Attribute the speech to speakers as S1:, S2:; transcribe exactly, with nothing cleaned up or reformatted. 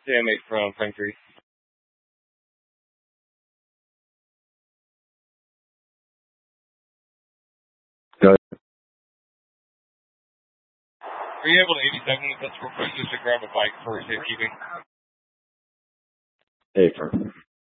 S1: Sam eight from Pine Tree.
S2: Go ahead.
S1: Are you able to eighty-seven with us real quick just to grab a bike for safekeeping?
S2: Hey, for